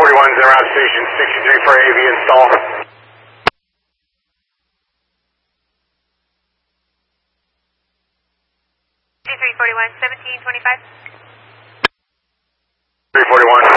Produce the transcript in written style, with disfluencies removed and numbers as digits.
341's en route station 63 for AV install. G341, 1725. 341.